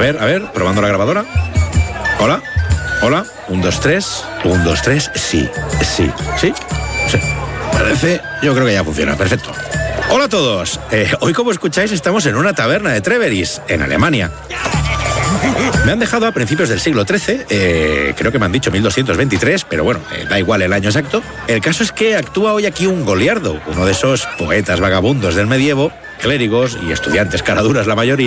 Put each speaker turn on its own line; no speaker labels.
ver, probando la grabadora. Hola, 1, 2, 3, 1, 2, 3, sí. Parece, yo creo que ya funciona, perfecto. Hola a todos, hoy como escucháis estamos en una taberna de Treveris, en Alemania. Me han dejado a principios del siglo XIII, creo que me han dicho 1223, pero bueno, da igual el año exacto. El caso es que actúa hoy aquí un Goliardo, uno de esos poetas vagabundos del medievo, clérigos y estudiantes caraduras la mayoría,